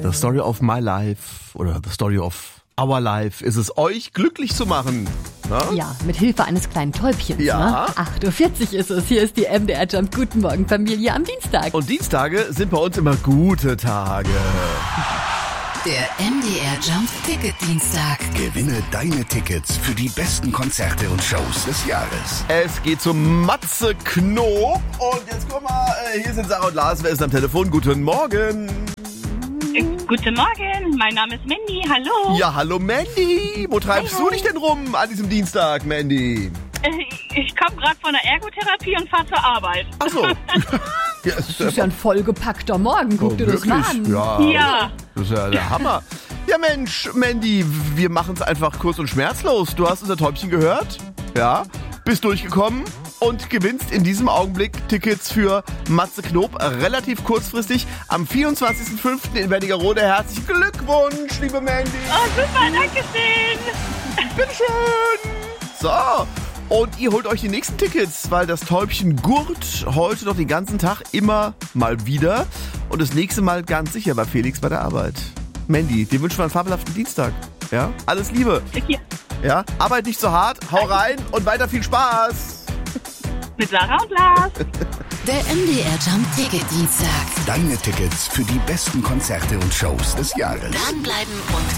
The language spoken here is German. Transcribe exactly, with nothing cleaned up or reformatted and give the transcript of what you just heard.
The Story of My Life oder The Story of Our Life ist es, euch glücklich zu machen. Na? Ja, mit Hilfe eines kleinen Täubchens. Ja. Ne? acht Uhr vierzig ist es. Hier ist die M D R Jump. Guten Morgen, Familie, am Dienstag. Und Dienstage sind bei uns immer gute Tage. Der M D R Jump Ticket Dienstag. Gewinne deine Tickets für die besten Konzerte und Shows des Jahres. Es geht zum Matze Knob. Und jetzt guck mal, hier sind Sarah und Lars. Wer ist am Telefon? Guten Morgen. Guten Morgen, mein Name ist Mandy, hallo. Ja, hallo Mandy. Wo treibst Hi, hi. du dich denn rum an diesem Dienstag, Mandy? Ich komme gerade von der Ergotherapie und fahre zur Arbeit. Ach so. Ja, Das ist ja ein vollgepackter Morgen. Guck dir das mal an. Ja, Ja. das ist ja der Hammer. Ja Mensch, Mandy, wir machen es einfach kurz und schmerzlos. Du hast unser Täubchen gehört, ja, bist durchgekommen und gewinnst in diesem Augenblick Tickets für Matze Knob, relativ kurzfristig, am vierundzwanzigsten fünften in Wernigerode. Herzlichen Glückwunsch, liebe Mandy. Oh, super, danke schön. Bitteschön. So. Und ihr holt euch die nächsten Tickets, weil das Täubchen gurt heute noch den ganzen Tag immer mal wieder. Und das nächste Mal ganz sicher bei Felix bei der Arbeit. Mandy, dir wünschen wir einen fabelhaften Dienstag. Ja? Alles Liebe. Ja. Ja? Arbeit nicht so hart, hau rein und weiter viel Spaß. Mit Sarah und Lars. Der M D R Jump Ticket Dienstag. Deine Tickets für die besten Konzerte und Shows des Jahres. Dranbleiben und